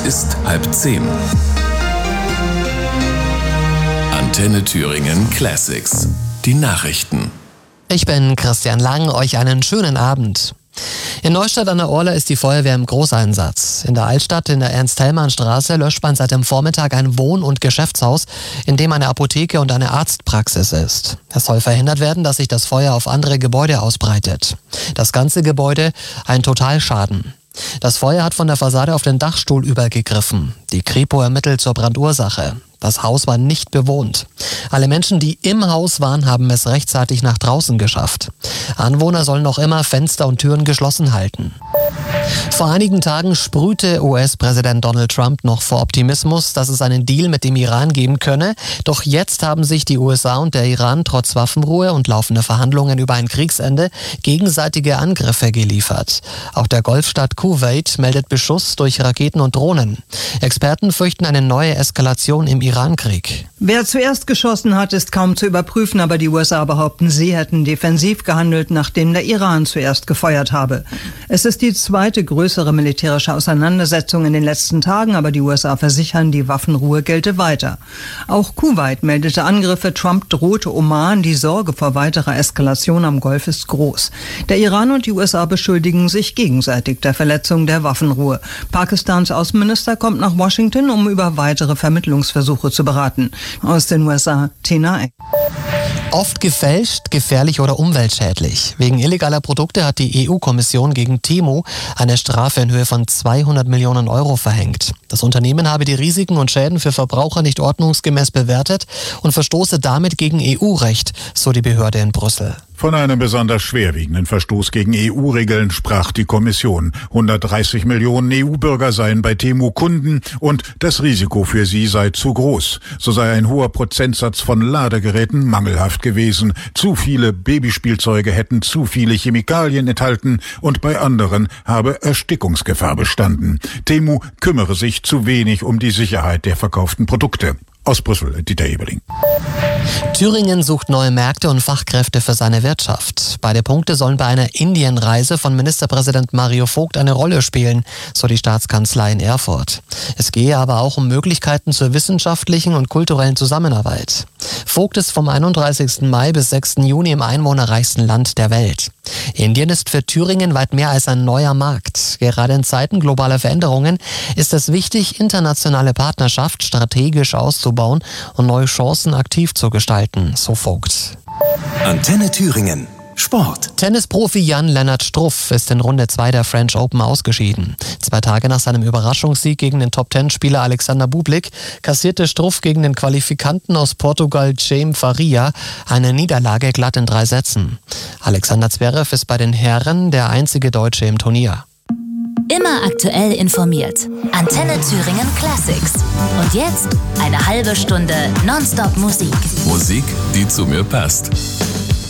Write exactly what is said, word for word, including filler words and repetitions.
ist halb zehn. Antenne Thüringen Classics. Die Nachrichten. Ich bin Christian Lang, euch einen schönen Abend. In Neustadt an der Orla ist die Feuerwehr im Großeinsatz. In der Altstadt in der Ernst-Hellmann-Straße löscht man seit dem Vormittag ein Wohn- und Geschäftshaus, in dem eine Apotheke und eine Arztpraxis ist. Es soll verhindert werden, dass sich das Feuer auf andere Gebäude ausbreitet. Das ganze Gebäude ein Totalschaden. Das Feuer hat von der Fassade auf den Dachstuhl übergegriffen. Die Kripo ermittelt zur Brandursache. Das Haus war nicht bewohnt. Alle Menschen, die im Haus waren, haben es rechtzeitig nach draußen geschafft. Anwohner sollen noch immer Fenster und Türen geschlossen halten. Vor einigen Tagen sprühte U S-Präsident Donald Trump noch vor Optimismus, dass es einen Deal mit dem Iran geben könne. Doch jetzt haben sich die U S A und der Iran trotz Waffenruhe und laufender Verhandlungen über ein Kriegsende gegenseitige Angriffe geliefert. Auch der Golfstaat Kuwait meldet Beschuss durch Raketen und Drohnen. Experten fürchten eine neue Eskalation im Irankrieg. Wer zuerst geschossen hat, ist kaum zu überprüfen, aber die U S A behaupten, sie hätten defensiv gehandelt, nachdem der Iran zuerst gefeuert habe. Es ist die zweite größere militärische Auseinandersetzung in den letzten Tagen, aber die U S A versichern, die Waffenruhe gelte weiter. Auch Kuwait meldete Angriffe, Trump drohte Oman, die Sorge vor weiterer Eskalation am Golf ist groß. Der Iran und die U S A beschuldigen sich gegenseitig der Verletzung der Waffenruhe. Pakistans Außenminister kommt nach Washington, um über weitere Vermittlungsversuche zu beraten. Aus den U S A, Tina Eck. Oft gefälscht, gefährlich oder umweltschädlich. Wegen illegaler Produkte hat die E U-Kommission gegen Temu eine Strafe in Höhe von zweihundert Millionen Euro verhängt. Das Unternehmen habe die Risiken und Schäden für Verbraucher nicht ordnungsgemäß bewertet und verstoße damit gegen E U-Recht, so die Behörde in Brüssel. Von einem besonders schwerwiegenden Verstoß gegen E U-Regeln sprach die Kommission. hundertdreißig Millionen E U-Bürger seien bei Temu Kunden und das Risiko für sie sei zu groß. So sei ein hoher Prozentsatz von Ladegeräten mangelhaft gewesen. Zu viele Babyspielzeuge hätten zu viele Chemikalien enthalten und bei anderen habe Erstickungsgefahr bestanden. Temu kümmere sich zu wenig um die Sicherheit der verkauften Produkte. Aus Brüssel, Dieter Eberling. Thüringen sucht neue Märkte und Fachkräfte für seine Wirtschaft. Beide Punkte sollen bei einer Indienreise von Ministerpräsident Mario Vogt eine Rolle spielen, so die Staatskanzlei in Erfurt. Es gehe aber auch um Möglichkeiten zur wissenschaftlichen und kulturellen Zusammenarbeit. Vogt ist vom einunddreißigsten Mai bis sechsten Juni im einwohnerreichsten Land der Welt. Indien ist für Thüringen weit mehr als ein neuer Markt. Gerade in Zeiten globaler Veränderungen ist es wichtig, internationale Partnerschaft strategisch auszubauen und neue Chancen aktiv zu gestalten, so Vogt. Antenne Thüringen. Sport. Tennisprofi Jan-Lennart Struff ist in Runde zwei der French Open ausgeschieden. Zwei Tage nach seinem Überraschungssieg gegen den Top-Ten-Spieler Alexander Bublik kassierte Struff gegen den Qualifikanten aus Portugal Jaime Faria eine Niederlage glatt in drei Sätzen. Alexander Zverev ist bei den Herren der einzige Deutsche im Turnier. Immer aktuell informiert. Antenne Thüringen Classics. Und jetzt eine halbe Stunde Nonstop Musik. Musik, die zu mir passt.